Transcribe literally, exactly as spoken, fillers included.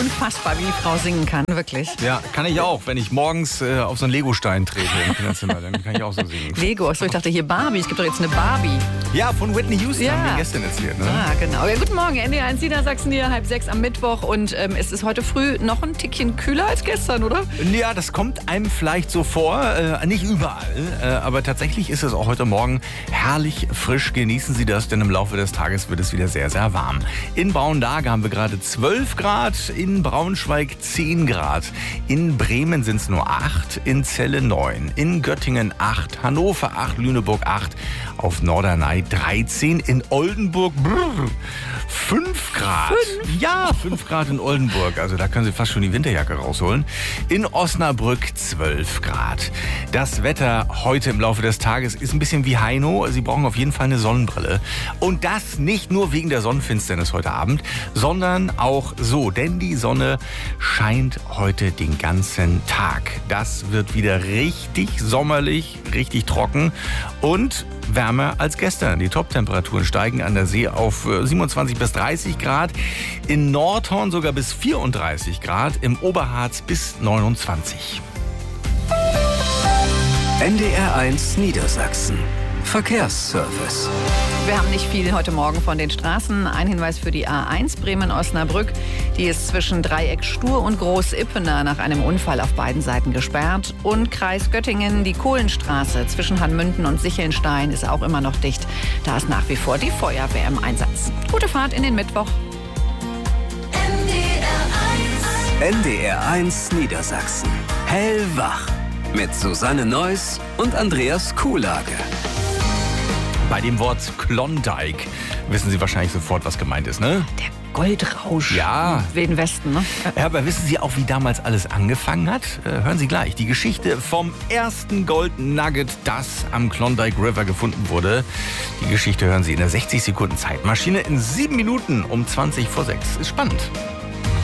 unfassbar, wie die Frau singen kann, wirklich. Ja, kann ich auch. Wenn ich morgens äh, auf so einen Legostein trete im Kinderzimmer, dann kann ich auch so singen. Lego, achso, ich dachte hier Barbie. Es gibt doch jetzt eine Barbie. Ja, von Whitney Houston, Ja. haben wir gestern erzählt. Ne? Ah, genau. Ja, guten Morgen, N D R eins Niedersachsen hier, halb sechs am Mittwoch. Und ähm, es ist heute früh noch ein Tickchen kühler als gestern, oder? Ja, das kommt einem vielleicht so vor, äh, nicht überall, äh, aber tatsächlich ist es auch heute Morgen herrlich frisch. Genießen Sie das, denn im Laufe des Tages wird es wieder sehr, sehr warm. In Braunlage haben wir gerade zwölf Grad, in Braunschweig zehn Grad, in Bremen sind es nur acht, in Celle neun, in Göttingen acht, Hannover acht, Lüneburg acht, auf Norderney dreizehn, in Oldenburg brrr, fünf Grad. Fünf? Ja, fünf Grad in Oldenburg, also da können Sie fast schon die Winterjacke rausholen. In Osnabrück zwölf Grad. Das Wetter heute im Laufe des Tages ist ein bisschen wie Heino. Sie brauchen auf jeden Fall eine Sonnenbrille. Und das nicht nur wegen der Sonnenfinsternis heute Abend, sondern auch so. Denn die Sonne scheint heute den ganzen Tag. Das wird wieder richtig sommerlich, richtig trocken und wärmer als gestern. Die Toptemperaturen steigen an der See auf siebenundzwanzig bis dreißig Grad. In Nordhorn sogar bis vierunddreißig Grad. Im Oberharz bis neunundzwanzig. N D R eins Niedersachsen. Verkehrsservice. Wir haben nicht viel heute Morgen von den Straßen. Ein Hinweis für die A eins Bremen-Osnabrück. Die ist zwischen Dreieck Stur und Groß-Ippener nach einem Unfall auf beiden Seiten gesperrt. Und Kreis Göttingen, die Kohlenstraße zwischen Hanmünden und Sichelnstein ist auch immer noch dicht. Da ist nach wie vor die Feuerwehr im Einsatz. Gute Fahrt in den Mittwoch. N D R eins Niedersachsen. Hellwach. Mit Susanne Neuss und Andreas Kuhlage. Bei dem Wort Klondike wissen Sie wahrscheinlich sofort, was gemeint ist, ne? Der Goldrausch. Ja. Im Wilden Westen, ne? Ja, aber wissen Sie auch, wie damals alles angefangen hat? Äh, hören Sie gleich. Die Geschichte vom ersten Gold Nugget, das am Klondike River gefunden wurde. Die Geschichte hören Sie in der sechzig Sekunden Zeitmaschine in sieben Minuten um zwanzig vor sechs. Ist spannend.